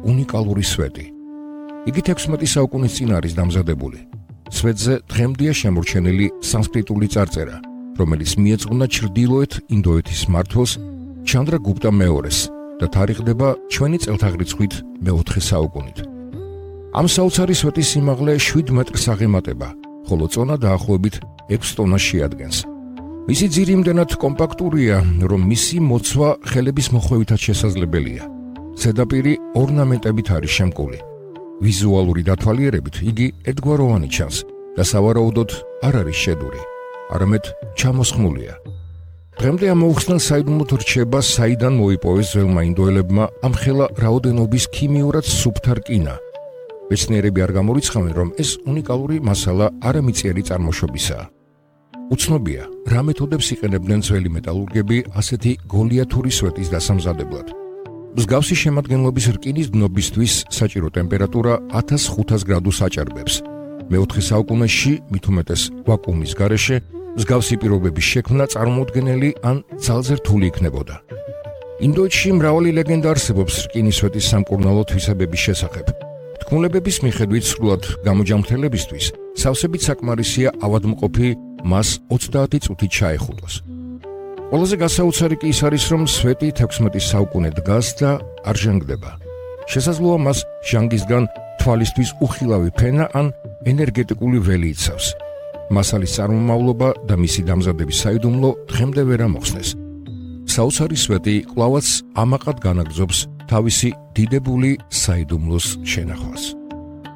უნიკალური სვეტი. იგი 16 საუკუნის წინ არის დამზადებული. სვეტზე დღემდეა შემორჩენილი სანსკრიტული წარწერა, რომელიც მიეძღვნა ჩრდილოეთ ინდოეთის მმართველს ჩანდრა გუპტა მეორეს და თარიღდება ჩვენი წელთაღრიცხვით მე-4 საუკუნით. ამ საოცარი სვეტის სიმაღლე 7 მეტრს აღემატება, ხოლო წონა დაახლოებით 6 ტონას შეადგენს. მისი ძირი იმდენად კომპაქტურია, რომ მისი მოცვა ხელების მოხვევითაც შესაძლებელია. ზედაპირი ორნამენტებით არის შემკული. ვიზუალური დათვალიერებით იგი ერთგვაროვანი ჩანს და სავარაუდოდ არ არის შედური, არამედ ჩამოსხმულია. დღემდე ამ მოუხსნელ საიდუმლოდ რჩება, საიდან მოიპოვეს ძველმა ინდოელებმა ამ ხელა რაოდენობის ქიმიურად სუფთა რკინა. მეცნიერები არ გამორიცხავენ, რომ ეს უნიკალური მასალა არამიწიერი წარმოშობისაა. უცნობია, რა მეთოდებს იყენებდნენ ძველი მეტალურგები ასეთი გოლიათური სვეტის დასამზადებლად. მსგავსი შემადგენლობის რკინის დნობისთვის საჭირო ტემპერატურა 1500 გრადუსს აჭარბებს. მე-4 საუკუნეში, მით უმეტეს ვაკუუმის გარეშე, მსგავსი პირობების შექმნა წარმოუდგენელი ან ძალზე რთული იქნებოდა. ინდოეთში მრავალი ლეგენდა არსებობს რკინის სვეტის სამკურნალო თვისებების შესახებ. თქმულებების მიხედვით სრულად გამოჯამრთელებისთვის სავსებით საკმარისია ავადმყოფი მას 30 წუთით ჩაეხუტოს. ყველაზე გასაოცარი კი ის არის, რომ სვეტი 16 საუკუნე დგას და არ ჟანგდება. შესაძლოა მას ჟანგისგან თვალისთვის უხილავი ფენა ან ენერგეტიკული ველი იცავს. მასალის წარმომავლობა და მისი დამზადების საიდუმლო დღემდე ვერ ამოხსნეს. საოცარი სვეტი კვლავაც ამაყად განაგრძობს თავისი დიდებული საიდუმლოს შენახვას.